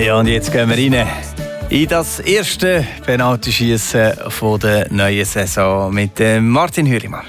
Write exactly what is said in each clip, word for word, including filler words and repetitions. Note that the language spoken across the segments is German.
Ja, und jetzt gehen wir rein in das erste Penaltyschießen der neuen Saison mit Martin Hürlimann.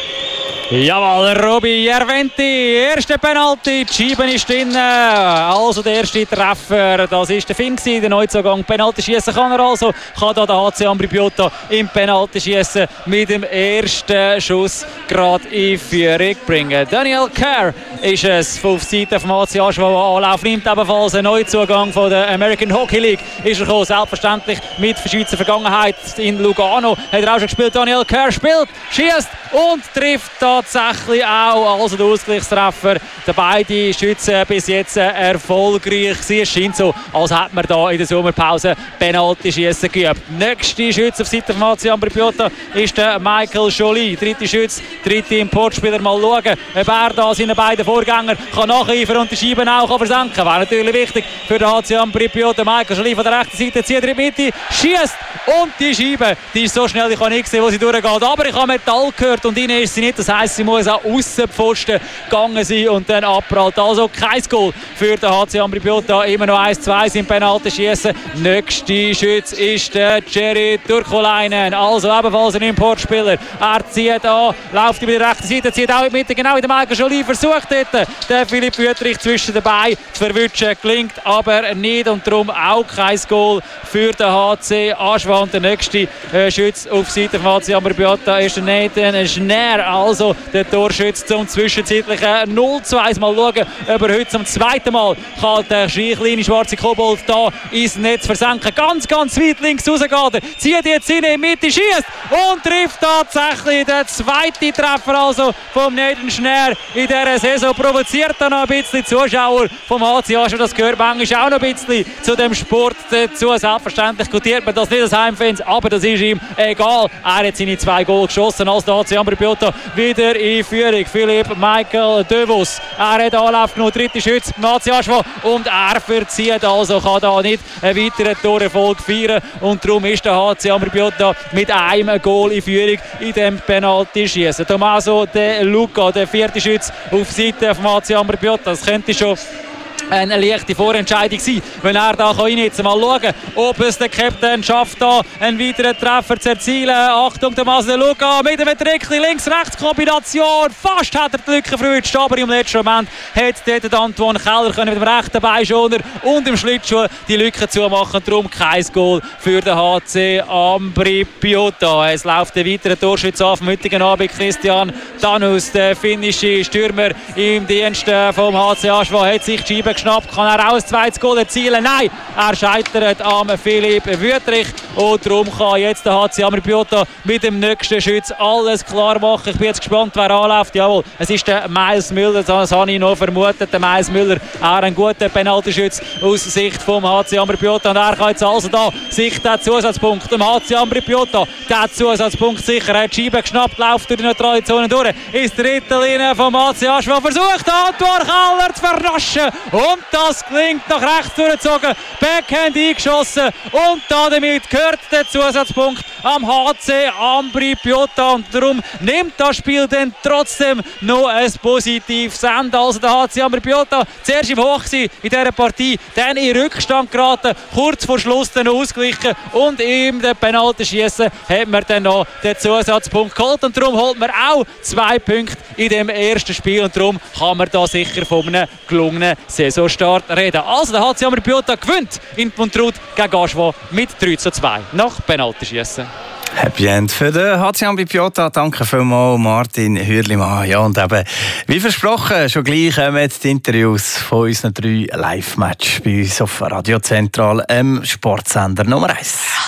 Jawohl, Roby Järventi, erste Penalty, die Scheibe ist drin, also der erste Treffer, das ist der Finn gewesen, der Neuzugang. Penalty schießen kann er also, kann da der H C Ambri Piotta im Penalty schießen mit dem ersten Schuss gerade in Führung bringen. Daniel Kerr ist es auf Seite vom H C Aschua, der Anlauf nimmt, ebenfalls ein Neuzugang von der American Hockey League ist er gekommen, selbstverständlich mit Schweizer Vergangenheit in Lugano, hat er auch schon gespielt. Daniel Kerr spielt, schießt und trifft tatsächlich auch, also der Ausgleichstreffer. Die beiden Schützen bis jetzt erfolgreich. Es scheint so, als hätte man da in der Sommerpause Penalty-Schiessen geübt. Nächste Schütze auf Seite von H C Ambri Piotta ist der Michael Joly. Dritte Schütze, dritte Importspieler. Mal schauen, ob er da seine beiden Vorgänger kann nacheifern und die Scheiben auch kann versenken kann. Wäre natürlich wichtig für den H C Ambri Piotta. Michael Joly von der rechten Seite zieht in die Mitte, schießt und die Scheibe, die ist so schnell, ich kann nicht sehen, wo sie durchgeht. Aber ich habe Metall gehört und innen ist sie nicht. Das heisst, sie muss auch Aussenpfosten gegangen sein und dann abprallt. Also kein Goal für den H C Ambri Piotta. Immer noch eins zwei im Penalty-Schießen. Nächste Schütze ist der Jerry Turkolainen. Also ebenfalls ein Importspieler. Er zieht an, läuft über die rechte Seite, zieht auch in die Mitte, genau wie der Michael Joly versucht dort, den Philipp Wüttrich zwischen den Beinen zu verwischen. Gelingt aber nicht und darum auch kein Goal für den H C Aschua. Und der nächste äh, Schütze auf Seite vom H C Ambri Piotta ist der Nathan Schnär. Also der Torschütze zum zwischenzeitlichen null zu eins. Mal schauen, ob er heute zum zweiten Mal kann der kleine schwarze Kobold da ins Netz versenken. Ganz, ganz weit links rausgeht er. Zieht jetzt in die Mitte, schießt und trifft tatsächlich den zweiten Treffer also vom Nathan Schnär in dieser Saison. Provoziert dann noch ein bisschen die Zuschauer vom H C Aschua. Das gehört manchmal auch noch ein bisschen zu dem Sport dazu. Selbstverständlich gutiert man das nicht als Heimfans, aber das ist ihm egal. Er hat seine zwei Goal geschossen, als der H C Ambri Piotta wieder in Führung. Philipp Michael Dövos, er hat Anlauf genommen, dritte Schütze beim H C Aschua und er verzieht, also kann da nicht einen weiteren Torerfolg feiern und darum ist der H C Ambri Piotta mit einem Goal in Führung in dem Penalty-Schießen. Tommaso De Luca, der vierte Schütze auf Seite vom H C Ambri Piotta, das könnte schon eine leichte Vorentscheidung sein, wenn er da reinsetzen kann. Mal schauen, ob es der Captain schafft, da einen weiteren Treffer zu erzielen. Achtung, der Tommaso De Luca mit einem Trickli, Links-Rechts-Kombination. Fast hat er die Lücke verwünscht, aber im letzten Moment hat dort Antoine Keller können mit dem rechten Beinschoner und dem Schlittschuh die Lücke zumachen. Darum kein Goal für den H C Ambri Piotta. Es läuft der weitere Torschütze auf am heutigen Abend. Christian Danus, der finnische Stürmer im Dienst vom H C Aschua, hat sich die Scheibe geschnappt. Kann er auch ein zweites Goal erzielen? Nein, er scheitert am Philipp Wüttrich und darum kann jetzt der H C Ambri Piotta mit dem nächsten Schütz alles klar machen. Ich bin jetzt gespannt, wer anläuft. Jawohl, es ist der Miles Müller, das habe ich noch vermutet. Der Miles Müller, er ein guter Penaltyschütz aus Sicht vom H C Ambri Piotta und er kann jetzt also da sich den Zusatzpunkt dem H C Ambri Piotta, den Zusatzpunkt sicher. Er hat die Scheibe geschnappt, läuft durch die neutrale Zone durch, ist die Dritte vom H C Aschua, versucht Antoine Keller zu vernaschen. Und das klingt nach rechts durchgezogen. Backhand eingeschossen. Und damit gehört der Zusatzpunkt am H C Ambri Piotta. Und darum nimmt das Spiel dann trotzdem noch ein positives Ende. Also der H C Ambri Piotta zuerst im Hoch in dieser Partie, dann in Rückstand geraten, kurz vor Schluss dann ausgeglichen. Und im Penalty-Schießen hat man dann noch den Zusatzpunkt geholt. Und darum holt man auch zwei Punkte in dem ersten Spiel. Und darum kann man da sicher von einem gelungenen Saisonstart reden. Also der H C Ambri Piotta gewinnt in Puntrut gegen Aschua mit drei zu zwei nach Penalty-Schießen. Happy End für den H C Ambri Piotta. Danke vielmals, Martin Hürlimann. Ja, und eben, wie versprochen, schon gleich kommen die Interviews von unseren drei Live-Matches bei uns auf Radio Zentral, im Sportsender Nummer eins.